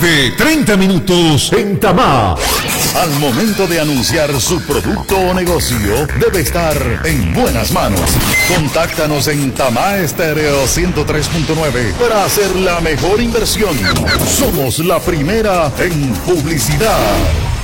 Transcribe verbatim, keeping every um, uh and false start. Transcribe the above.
tarde, treinta minutos en Tamá. Al momento de anunciar su producto o negocio, debe estar en buenas manos. Contáctanos en Tamá Estéreo ciento tres punto nueve para hacer la mejor inversión. Somos la primera en publicidad.